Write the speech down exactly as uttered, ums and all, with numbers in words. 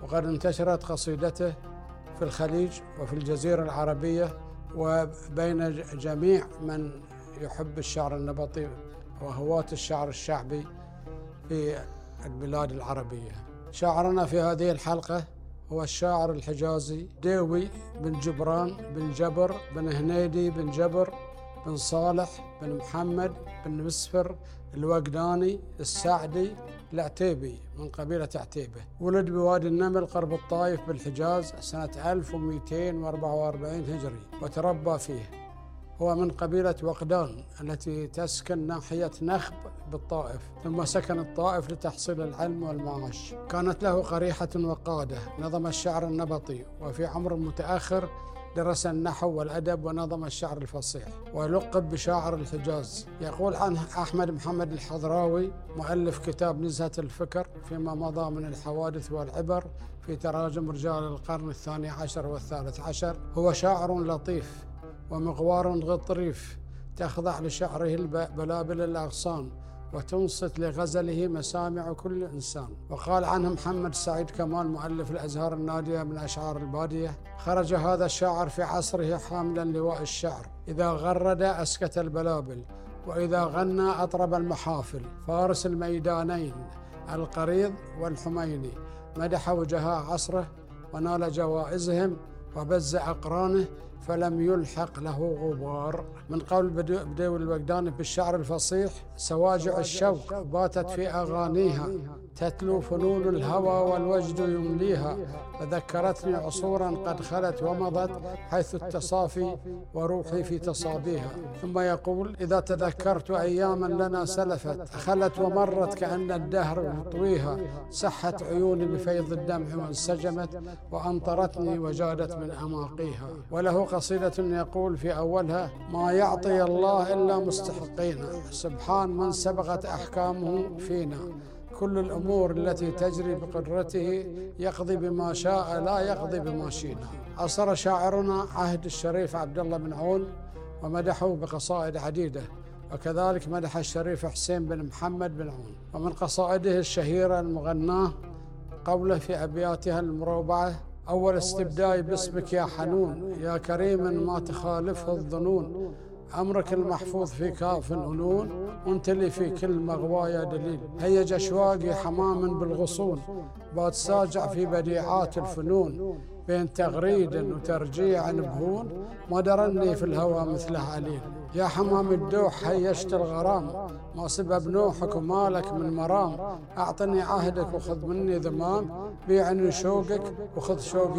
وقد انتشرت قصيدته في الخليج وفي الجزيرة العربية وبين جميع من يحب الشعر النبطي وهواة الشعر الشعبي في البلاد العربية. شاعرنا في هذه الحلقة هو الشاعر الحجازي ديوي بن جبران بن جبر بن هنيدي بن جبر بن صالح بن محمد بن مسفر الوقداني السعدي العتيبي من قبيلة عتيبة. ولد بوادي النمل قرب الطائف بالحجاز سنة ألف ومئتين وأربعة وأربعين هجري وتربى فيه. هو من قبيلة وقدان التي تسكن ناحية نخب بالطائف، ثم سكن الطائف لتحصيل العلم والمعاش. كانت له قريحة وقادة، نظم الشعر النبطي، وفي عمر متأخر درس النحو والأدب ونظم الشعر الفصيح، ولقب بشاعر الحجاز. يقول عنه أحمد محمد الحضراوي مؤلف كتاب نزهة الفكر فيما مضى من الحوادث والعبر في تراجم رجال القرن الثاني عشر والثالث عشر: هو شاعر لطيف ومغوار غطريف، تخضع لشعره البلابل الأغصان، وتنصت لغزله مسامع كل إنسان. وقال عنه محمد سعيد كمال مؤلف الأزهار النادية من أشعار البادية: خرج هذا الشاعر في عصره حاملا لواء الشعر، إذا غرد أسكت البلابل، وإذا غنى أطرب المحافل، فارس الميدانين القريض والحميني، مدح وجهاء عصره ونال جوائزهم وبز أقرانه فلم يلحق له غبار. من قول بديوي الوقداني بالشعر الفصيح: سواجع الشوق باتت في أغانيها، تتلو فنون الهوى والوجد يمليها، فذكرتني عصورا قد خلت ومضت، حيث التصافي وروحي في تصابيها. ثم يقول: إذا تذكرت أياما لنا سلفت، خلت ومرت كأن الدهر يطويها، سحت عيوني بفيض الدمع وانسجمت، وأمطرتني وجادت من أماقيها. وله قصيدة يقول في أولها: ما يعطي الله إلا مستحقينا، سبحان من سبقت أحكامه فينا، كل الأمور التي تجري بقدرته، يقضي بما شاء لا يقضي بما شئنا. عصر شاعرنا عهد الشريف عبد الله بن عون ومدحه بقصائد عديدة، وكذلك مدح الشريف حسين بن محمد بن عون. ومن قصائده الشهيرة المغناة قوله في أبياتها المروبعة: أول استبداء باسمك يا حنون، يا كريما ما تخالفه الظنون، أمرك المحفوظ في كاف ونون، وانت اللي في كل مغوايا دليل، هيج أشواقي حمام بالغصون، بات ساجع في بديعات الفنون، بين تغريد وترجيع بهون، ما درني في الهوى مثله عليل. يا حمام الدوح هيشت الغرام، ما سبب نوحك ومالك من مرام، أعطني عهدك وخذ مني ذمام، بيعني شوقك وخذ شوقي